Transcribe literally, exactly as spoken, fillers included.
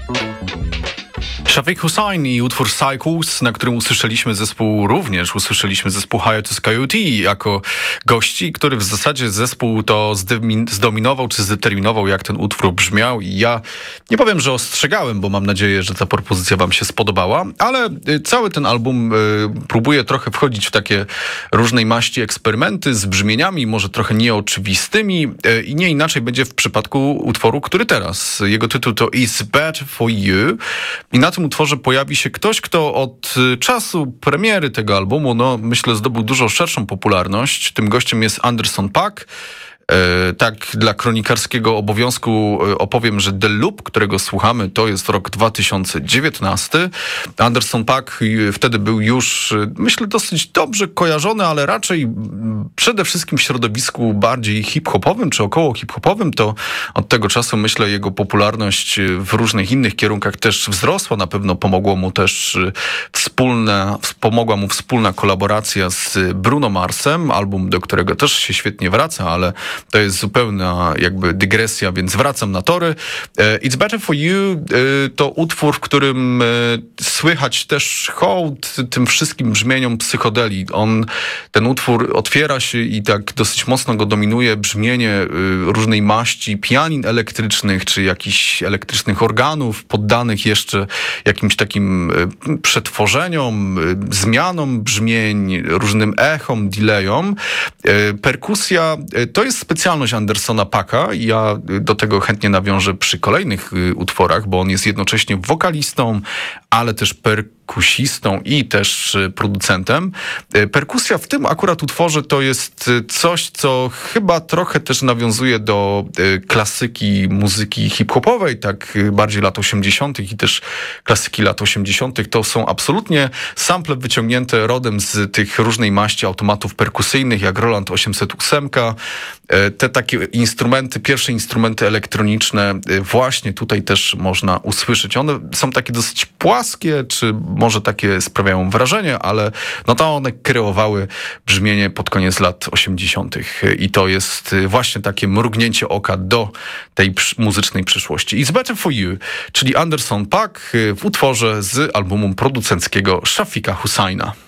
Shafiq Hussain i utwór Cycles, na którym usłyszeliśmy zespół, również usłyszeliśmy zespół Hiatus Coyote jako gości, który w zasadzie zespół to zdominował czy zdeterminował, jak ten utwór brzmiał, i ja nie powiem, że ostrzegałem, bo mam nadzieję, że ta propozycja wam się spodobała, ale cały ten album y, próbuje trochę wchodzić w takie różnej maści eksperymenty z brzmieniami, może trochę nieoczywistymi, y, i nie inaczej będzie w przypadku utworu, który teraz. Jego tytuł to It's Better For You i na tym utworze pojawi się ktoś, kto od czasu premiery tego albumu, no myślę, zdobył dużo szerszą popularność. Tym gościem jest Anderson .Paak. E, tak, dla kronikarskiego obowiązku opowiem, że The Loop, którego słuchamy, to jest rok dwa tysiące dziewiętnasty. Anderson .Paak wtedy był już, myślę, dosyć dobrze kojarzony, ale raczej przede wszystkim w środowisku bardziej hip-hopowym, czy około hip-hopowym. To od tego czasu, myślę, jego popularność w różnych innych kierunkach też wzrosła. Na pewno pomogło mu też wspólna, pomogła mu wspólna kolaboracja z Bruno Marsem, album, do którego też się świetnie wraca, ale to jest zupełna jakby dygresja, więc wracam na tory. It's Better For You to utwór, w którym słychać też hołd tym wszystkim brzmieniom psychodelii. On, ten utwór otwiera się i tak dosyć mocno go dominuje brzmienie różnej maści pianin elektrycznych, czy jakichś elektrycznych organów, poddanych jeszcze jakimś takim przetworzeniom, zmianom brzmień, różnym echom, delayom. Perkusja to jest specjalność Andersona .Paaka i ja do tego chętnie nawiążę przy kolejnych utworach, bo on jest jednocześnie wokalistą, ale też perkusistą i też producentem. Perkusja w tym akurat utworze to jest coś, co chyba trochę też nawiązuje do klasyki muzyki hip-hopowej, tak bardziej lat osiemdziesiątych i też klasyki lat osiemdziesiątych. To są absolutnie sample wyciągnięte rodem z tych różnej maści automatów perkusyjnych, jak Roland osiemset osiem. Te takie instrumenty, pierwsze instrumenty elektroniczne właśnie tutaj też można usłyszeć. One są takie dosyć płaskie, czy może takie sprawiają wrażenie, ale no to one kreowały brzmienie pod koniec lat osiemdziesiątych. I to jest właśnie takie mrugnięcie oka do tej muzycznej przyszłości. It's Better For You, czyli Anderson .Paak w utworze z albumu producenckiego Shafiqa Hussaina.